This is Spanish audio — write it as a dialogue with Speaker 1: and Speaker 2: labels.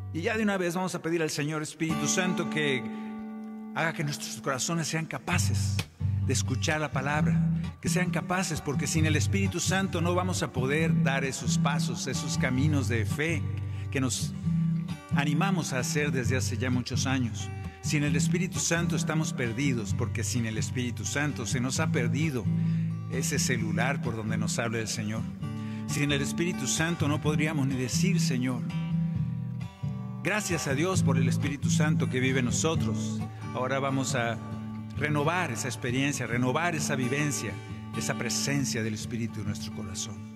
Speaker 1: Y ya de una vez vamos a pedir al Señor Espíritu Santo que haga que nuestros corazones sean capaces de escuchar la palabra, que sean capaces, porque sin el Espíritu Santo no vamos a poder dar esos pasos, esos caminos de fe que nos animamos a hacer desde hace ya muchos años. Sin el Espíritu Santo estamos perdidos, porque sin el Espíritu Santo se nos ha perdido ese celular por donde nos habla el Señor. Sin el Espíritu Santo no podríamos ni decir Señor. Gracias a Dios por el Espíritu Santo que vive en nosotros. Ahora vamos a renovar esa experiencia, renovar esa vivencia, esa presencia del Espíritu en nuestro corazón.